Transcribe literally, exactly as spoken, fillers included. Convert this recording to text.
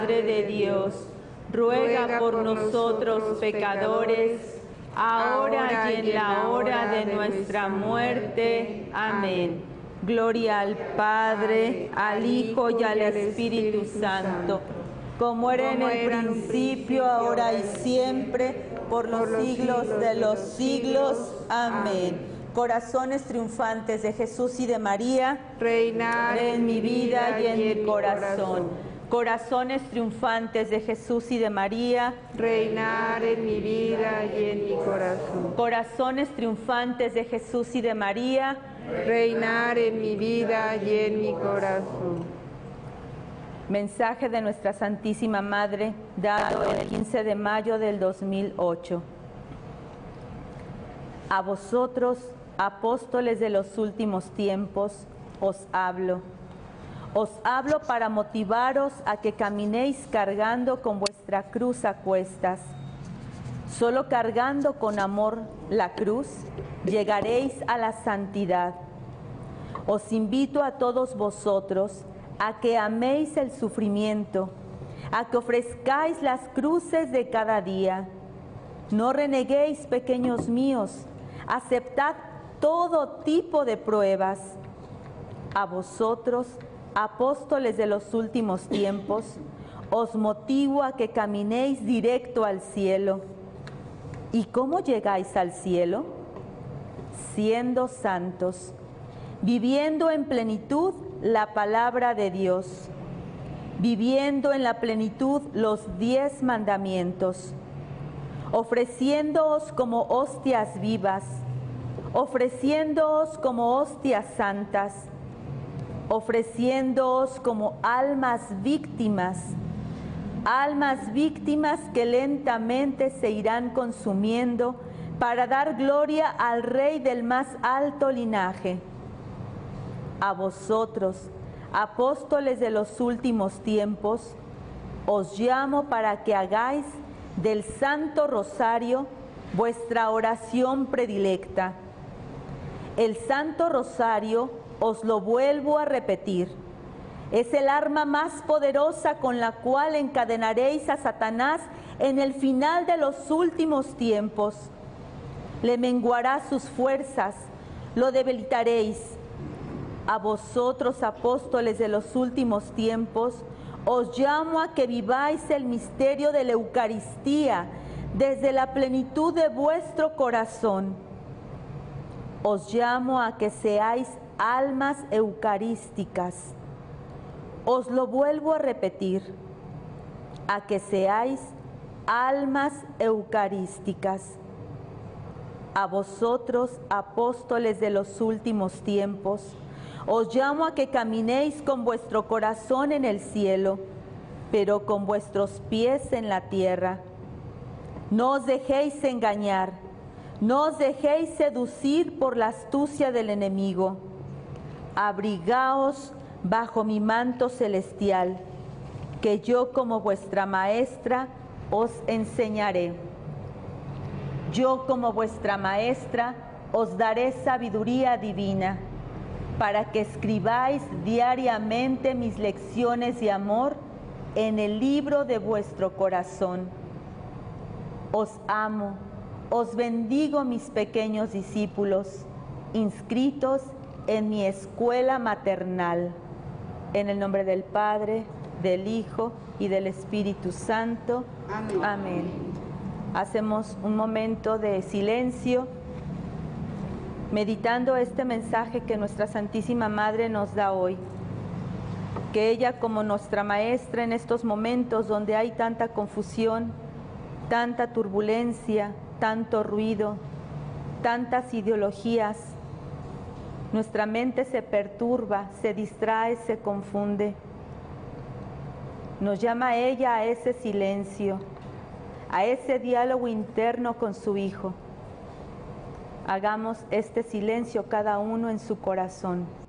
Madre de Dios, ruega por nosotros pecadores, ahora y en la hora de nuestra muerte. Amén. Gloria al Padre, al Hijo y al Espíritu Santo, como era en el principio, ahora y siempre, por los siglos de los siglos. Amén. Corazones triunfantes de Jesús y de María, reinar en mi vida y en mi corazón. Corazones triunfantes de Jesús y de María, reinar en mi vida y en mi corazón. Corazones triunfantes de Jesús y de María, reinar en mi vida y en mi corazón. Mensaje de nuestra Santísima Madre, dado el quince de mayo del dos mil ocho. A vosotros, apóstoles de los últimos tiempos, os hablo. Os hablo para motivaros a que caminéis cargando con vuestra cruz a cuestas. Solo cargando con amor la cruz, llegaréis a la santidad. Os invito a todos vosotros a que améis el sufrimiento, a que ofrezcáis las cruces de cada día. No reneguéis, pequeños míos, aceptad todo tipo de pruebas. A vosotros, apóstoles de los últimos tiempos, os motivo a que caminéis directo al cielo. ¿Y cómo llegáis al cielo? Siendo santos, viviendo en plenitud la palabra de Dios, viviendo en la plenitud los diez mandamientos, ofreciéndoos como hostias vivas, ofreciéndoos como hostias santas, ofreciéndoos como almas víctimas, almas víctimas que lentamente se irán consumiendo para dar gloria al Rey del más alto linaje. A vosotros, apóstoles de los últimos tiempos, os llamo para que hagáis del Santo Rosario vuestra oración predilecta. El Santo Rosario, os lo vuelvo a repetir, es el arma más poderosa con la cual encadenaréis a Satanás en el final de los últimos tiempos. Le menguará sus fuerzas, lo debilitaréis. A vosotros, apóstoles de los últimos tiempos, os llamo a que viváis el misterio de la Eucaristía desde la plenitud de vuestro corazón. Os llamo a que seáis almas eucarísticas. Os lo vuelvo a repetir, a que seáis almas eucarísticas. A vosotros, apóstoles de los últimos tiempos, os llamo a que caminéis con vuestro corazón en el cielo, pero con vuestros pies en la tierra. No os dejéis engañar, no os dejéis seducir por la astucia del enemigo. Abrigaos bajo mi manto celestial, que yo como vuestra maestra os enseñaré. Yo como vuestra maestra os daré sabiduría divina, para que escribáis diariamente mis lecciones de amor en el libro de vuestro corazón. Os amo, os bendigo, mis pequeños discípulos, inscritos en mi escuela maternal. En el nombre del Padre, del Hijo y del Espíritu Santo. Amén. Amén. Hacemos un momento de silencio, meditando este mensaje que nuestra Santísima Madre nos da hoy. Que ella, como nuestra maestra en estos momentos donde hay tanta confusión, tanta turbulencia, tanto ruido, tantas ideologías, nuestra mente se perturba, se distrae, se confunde. Nos llama ella a ese silencio, a ese diálogo interno con su Hijo. Hagamos este silencio cada uno en su corazón.